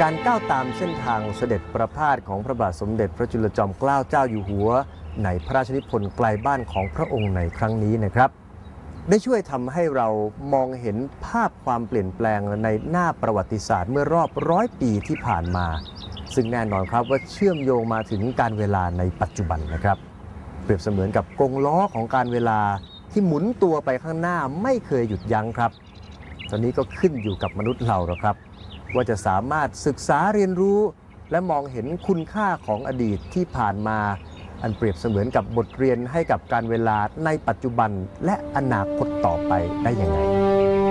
การก้าวตามเส้นทางเสด็จประพาสของพระบาทสมเด็จพระจุลจอมเกล้าเจ้าอยู่หัวในพระราชนิพนธ์ไกลบ้านของพระองค์ในครั้งนี้นะครับได้ช่วยทำให้เรามองเห็นภาพความเปลี่ยนแปลงในหน้าประวัติศาสตร์เมื่อรอบ100 ปีที่ผ่านมาซึ่งแน่นอนครับว่าเชื่อมโยงมาถึงการเวลาในปัจจุบันนะครับเปรียบเสมือนกับกงล้อของการเวลาที่หมุนตัวไปข้างหน้าไม่เคยหยุดยั้งครับตอนนี้ก็ขึ้นอยู่กับมนุษย์เราครับว่าจะสามารถศึกษาเรียนรู้และมองเห็นคุณค่าของอดีตที่ผ่านมาอันเปรียบเสมือนกับบทเรียนให้กับการเวลาในปัจจุบันและอนาคตต่อไปได้ยังไง